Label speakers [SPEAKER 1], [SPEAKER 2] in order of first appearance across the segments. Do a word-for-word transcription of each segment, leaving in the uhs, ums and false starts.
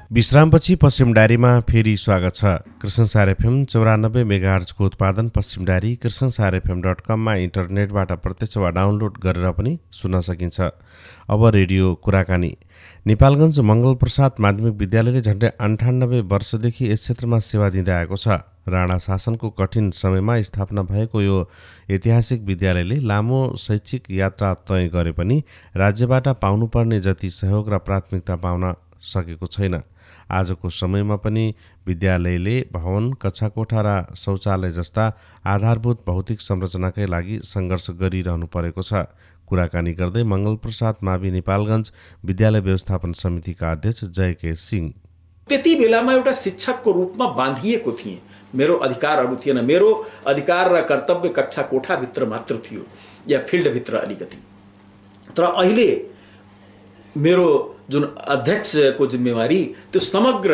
[SPEAKER 1] विश्रामपछि पश्चिम डायरीमा फेरि स्वागत छ। कृष्णसार एफएम चौरानब्बे मेगाहर्जको उत्पादन पश्चिम डायरी कृष्णसार एफएम डट कममा इन्टरनेटबाट प्रत्यक्ष वा डाउनलोड गरेर पनि सुन्न सकिन्छ। अब रेडियो कुराकानी। नेपालगञ्ज मङ्गलप्रसाद माध्यमिक विद्यालयले झन्डै अन्ठानब्बे वर्षदेखि यस क्षेत्रमा सेवा दिँदै आएको छ। राणा शासनको कठिन समयमा स्थापना भएको यो ऐतिहासिक विद्यालयले लामो शैक्षिक यात्रा तय गरे पनि राज्यबाट पाउनुपर्ने जति सहयोग र प्राथमिकता पाउन सकेको छैन। आजको समयमा पनि विद्यालयले भवन, कक्षा कोठा र शौचालय जस्ता आधारभूत भौतिक संरचनाकै लागि सङ्घर्ष गरिरहनु परेको छ। कुराकानी गर्दै मङ्गलप्रसाद मावि नेपालगञ्ज विद्यालय व्यवस्थापन समितिका अध्यक्ष जय के सिंह,
[SPEAKER 2] त्यति बेलामा एउटा शिक्षकको रूपमा बाँधिएको थिएँ। मेरो अधिकारहरू थिएन। मेरो अधिकार र कर्तव्य कक्षा कोठाभित्र मात्र थियो या फिल्डभित्र अलिकति। तर अहिले मेरो जुन अध्यक्षको जिम्मेवारी त्यो समग्र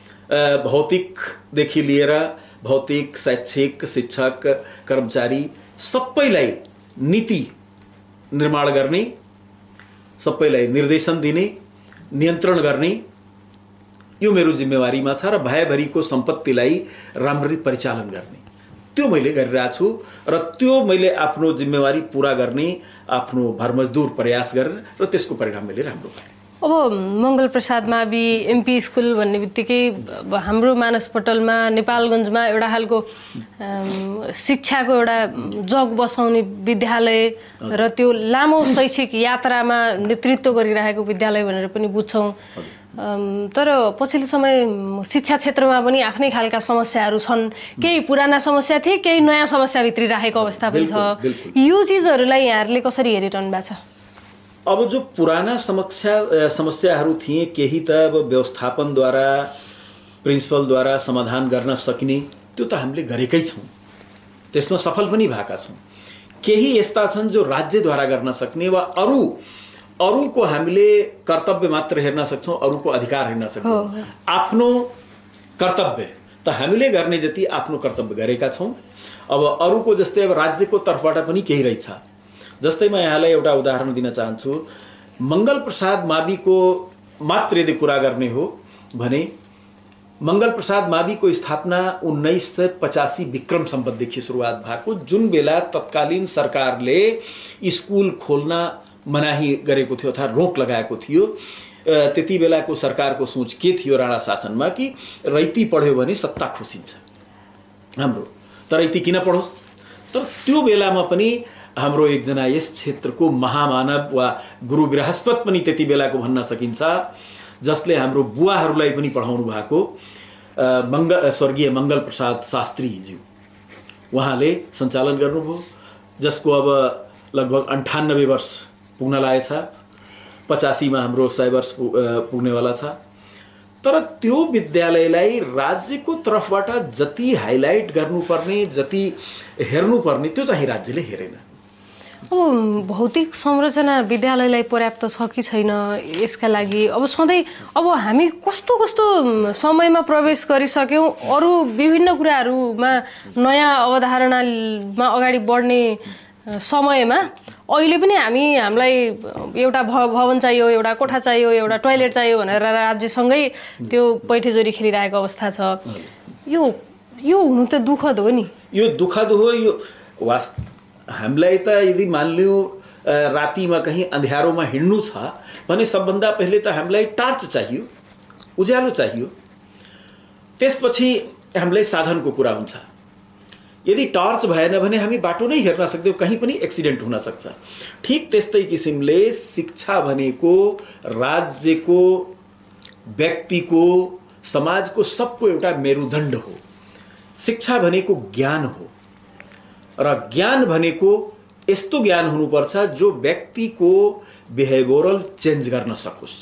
[SPEAKER 2] भौतिकदेखि लिएर भौतिक, शैक्षिक, शिक्षक, कर्मचारी सबैलाई नीति निर्माण गर्ने, सबैलाई निर्देशन दिने, नियन्त्रण गर्ने यो मेरो जिम्मेवारीमा छ र भयभरिको सम्पत्तिलाई राम्ररी परिचालन गर्ने त्यो मैले गरिरहेको छु र त्यो मैले आफ्नो जिम्मेवारी पूरा गर्ने आफ्नो भरमजदुर प्रयास गरेर र त्यसको परिणाम मैले राम्रो पाएँ।
[SPEAKER 3] अब मङ्गलप्रसाद मावि एमपी स्कुल भन्ने बित्तिकै हाम्रो मानसपटलमा नेपालगञ्जमा एउटा खालको शिक्षाको एउटा जग बसाउने विद्यालय र त्यो लामो शैक्षिक यात्रामा नेतृत्व गरिरहेको विद्यालय भनेर पनि बुझ्छौँ। तर पछिल्लो समय शिक्षा क्षेत्रमा पनि आफ्नै खालका समस्याहरू छन्। केही पुराना समस्या थिए, केही नयाँ समस्या भित्रिराखेको अवस्था पनि छ। यो चिजहरूलाई यहाँहरूले कसरी हेरिरहनु भएको छ?
[SPEAKER 2] अब जो पुराना समस्या समस्याहरू थिए केही त अब व्यवस्थापनद्वारा प्रिन्सिपलद्वारा समाधान गर्न सकिने त्यो त हामीले गरेकै छौँ, त्यसमा सफल पनि भएका छौँ। केही यस्ता छन् जो राज्यद्वारा गर्न सक्ने वा अरू अरूको हामीले कर्तव्य मात्र हेर्न सक्छौँ, अरूको अधिकार हेर्न सक्छौँ। आफ्नो कर्तव्य त हामीले गर्ने जति आफ्नो कर्तव्य गरेका छौँ। अब अरूको जस्तै अब राज्यको तर्फबाट पनि केही रहेछ। जस्तै म यहाँलाई एउटा उदाहरण दिन चाहन्छु। मङ्गलप्रसाद माविको मात्र यदि कुरा गर्ने हो भने मङ्गलप्रसाद माविको स्थापना उन्नाइस सय पचासी विक्रम सम्वतदेखि सुरुवात भएको, जुन बेला तत्कालीन सरकारले स्कुल खोल्न मनाही गरेको थियो अथवा रोक लगाएको थियो। त्यति बेलाको सरकारको सोच के थियो राणा शासनमा कि रैती पढ्यो भने सत्ता खुसिन्छ हाम्रो, तर रैती किन पढोस्। तर त्यो बेलामा पनि हाम्रो एकजना यस क्षेत्रको महामानव वा गुरु बृहस्पत पनि त्यति बेलाको भन्न सकिन्छ, जसले हाम्रो बुवाहरूलाई पनि पढाउनु भएको मङ्गल स्वर्गीय मङ्गलप्रसाद शास्त्रीज्यू, उहाँले सञ्चालन गर्नुभयो, जसको अब लगभग अन्ठानब्बे वर्ष पुग्न लागेछ। पचासीमा हाम्रो सय वर्ष पुग्नेवाला छ। तर त्यो विद्यालयलाई राज्यको तर्फबाट जति हाइलाइट गर्नुपर्ने, जति हेर्नुपर्ने त्यो चाहिँ राज्यले हेरेन।
[SPEAKER 3] अब भौतिक संरचना विद्यालयलाई पर्याप्त छ कि छैन यसका लागि अब सधैँ अब हामी कस्तो कस्तो समयमा प्रवेश गरिसक्यौँ। अरू विभिन्न कुराहरूमा नयाँ अवधारणामा अगाडि बढ्ने समयमा अहिले पनि हामी हामीलाई एउटा भवन चाहियो, एउटा कोठा चाहियो, एउटा टोयलेट चाहियो भनेर राज्यसँगै त्यो पैठेजोरी खेलिरहेको अवस्था छ। यो यो हुनु त दुःखद हो नि।
[SPEAKER 2] यो दुःखद हो। यो वास्त हामीलाई त यदि मानिलियो रातिमा कहीँ अँध्यारोमा हिँड्नु छ भने सबभन्दा पहिले त हामीलाई टार्च चाहियो, उज्यालो चाहियो। त्यसपछि हामीलाई साधनको कुरा हुन्छ। यदि टर्च भएन भने हामी बाटो नै हेर्न सक्दैनौँ, कहीँ पनि एक्सिडेन्ट हुन सक्छ। ठिक त्यस्तै किसिमले शिक्षा भनेको राज्यको, व्यक्तिको, समाजको सबको एउटा मेरुदण्ड हो। शिक्षा भनेको ज्ञान हो र ज्ञान भनेको यस्तो ज्ञान हुनुपर्छ जो व्यक्तिको बिहेभियरल चेन्ज गर्न सकोस्।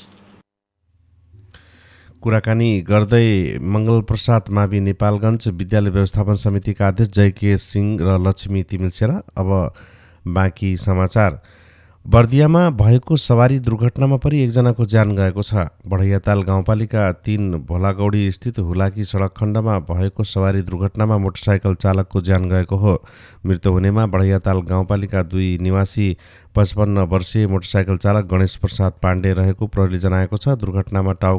[SPEAKER 1] कुराकानी गर्दै मङ्गलप्रसाद मावि नेपालगञ्ज विद्यालय व्यवस्थापन समितिका अध्यक्ष जय के सिंह र लक्ष्मी तिमिल सेना। अब बाँकी समाचार। बर्दियामा भएको सवारी दुर्घटनामा पनि एकजनाको ज्यान गएको छ। बढैयाताल गाउँपालिका तीन भोलागौडी स्थित हुलाकी सडक खण्डमा भएको सवारी दुर्घटनामा मोटरसाइकल चालकको ज्यान गएको हो। मृत्यु हुनेमा बढैयाताल गाउँपालिका दुई निवासी पचपन्न वर्षीय मोटरसाइकल चालक गणेश प्रसाद पाण्डे रहेको प्रहरीले जनाएको छ। दुर्घटनामा टाउ